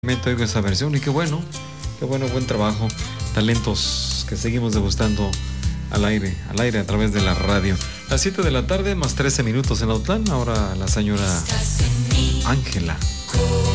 Oigo esa versión y qué bueno, buen trabajo. Talentos que seguimos degustando al aire a través de la radio. Las 7 de la tarde más 13 minutos en Autlán. Ahora la señora Ángela.